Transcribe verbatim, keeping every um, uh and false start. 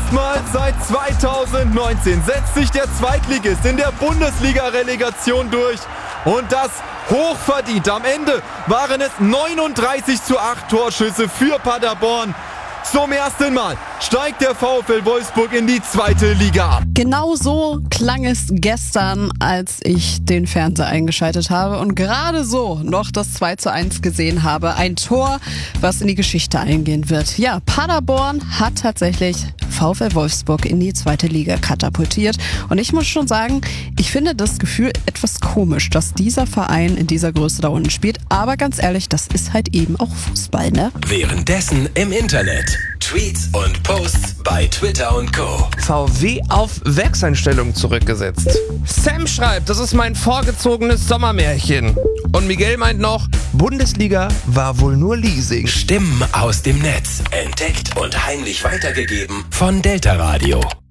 Erstmals seit zweitausendneunzehn setzt sich der Zweitligist in der Bundesliga-Relegation durch. Und das hochverdient. Am Ende waren es neununddreißig zu acht Torschüsse für Paderborn. Zum ersten Mal steigt der VfL Wolfsburg in die zweite Liga ab. Genau so klang es gestern, als ich den Fernseher eingeschaltet habe und gerade so noch das zwei zu eins gesehen habe. Ein Tor, was in die Geschichte eingehen wird. Ja, Paderborn hat tatsächlich VfL Wolfsburg in die zweite Liga katapultiert. Und ich muss schon sagen, ich finde das Gefühl etwas komisch, dass dieser Verein in dieser Größe da unten spielt. Aber ganz ehrlich, das ist halt eben auch Fußball, ne? Währenddessen im Internet. Tweets und Posts bei Twitter und Co. V W auf Werkseinstellungen zurückgesetzt. Sam schreibt, das ist mein vorgezogenes Sommermärchen. Und Miguel meint noch, Bundesliga war wohl nur Leasing. Stimmen aus dem Netz. Entdeckt und heimlich weitergegeben von Delta Radio.